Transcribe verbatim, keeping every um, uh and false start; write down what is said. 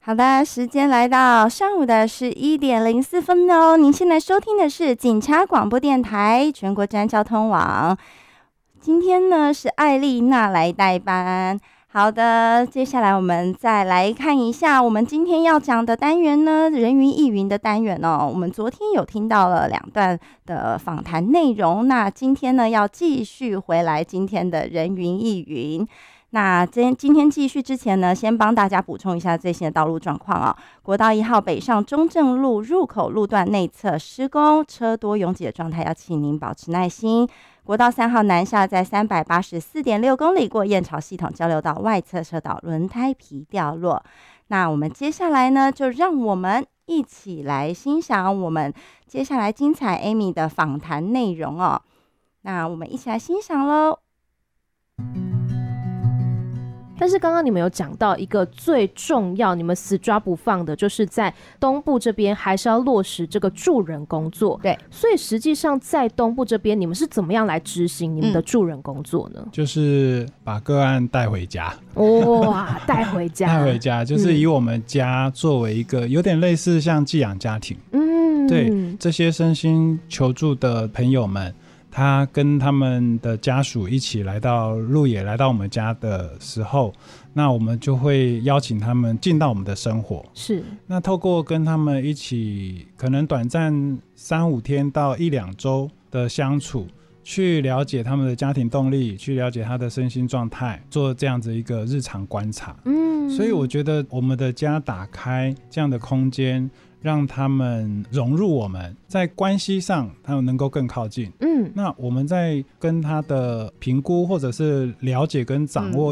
好的，时间来到上午的十一点零四分哦。您现在收听的是警察广播电台全国治安交通网。今天呢是艾丽娜来代班。好的，接下来我们再来看一下我们今天要讲的单元呢，人云亦云的单元哦。我们昨天有听到了两段的访谈内容，那今天呢要继续回来今天的人云亦云。那今今天继续之前呢，先帮大家补充一下最新的道路状况啊。国道一号北上中正路入口路段内侧施工，车多拥挤的状态，要请您保持耐心。国道三号南下在三百八十四点六公里过燕巢系统交流道外侧车道轮胎皮掉落。那我们接下来呢，就让我们一起来欣赏我们接下来精彩 Amy 的访谈内容哦。那我们一起来欣赏咯。 但是刚刚你们有讲到一个最重要，你们死抓不放的，就是在东部这边还是要落实这个助人工作。 对， 所以实际上在东部这边，你们是怎么样来执行你们的助人工作呢？ 嗯、就是把个案带回家。 哇，带回家， 带回家，就是以我们家作为一个、嗯、有点类似像寄养家庭。嗯，对，这些身心求助的朋友们。他跟他们的家属一起来到鹿野，来到我们家的时候，那我们就会邀请他们进到我们的生活。是，那透过跟他们一起，可能短暂三五天到一两周的相处，去了解他们的家庭动力，去了解他的身心状态，做这样子一个日常观察。嗯，所以我觉得我们的家打开这样的空间，让他们融入我们，在关系上他们能够更靠近。嗯，那我们在跟他的评估或者是了解跟掌握